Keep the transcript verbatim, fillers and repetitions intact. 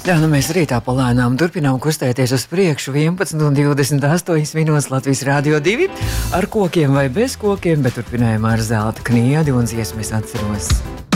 Jā, nu mēs rītā pa lēnām turpinām kustēties uz priekšu vienpadsmit un divdesmit astoņas minūtes Latvijas Rādio divi ar kokiem vai bez kokiem, bet turpinājumā ar zelta kniedi un dziesmu es atceros.